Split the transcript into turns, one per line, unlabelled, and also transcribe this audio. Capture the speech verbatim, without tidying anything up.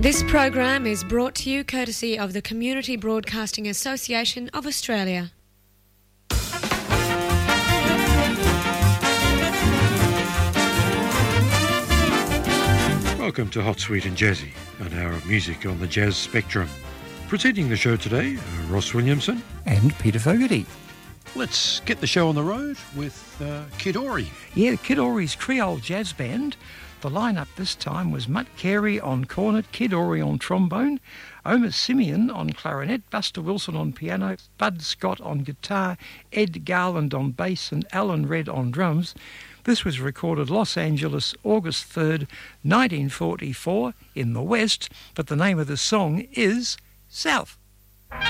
This program is brought to you courtesy of the Community Broadcasting Association of Australia.
Welcome to Hot, Sweet and Jazzy, an hour of music on the jazz spectrum. Presenting the show today, uh, Ross Williamson
and Peter Fogarty.
Let's get the show on the road with uh, Kid Ory.
Yeah, Kid Ory's Creole Jazz Band. The lineup this time was Mutt Carey on cornet, Kid Ory on trombone, Omer Simeon on clarinet, Buster Wilson on piano, Bud Scott on guitar, Ed Garland on bass and Alan Redd on drums. This was recorded Los Angeles, August third, nineteen forty-four in the West, but the name of the song is South.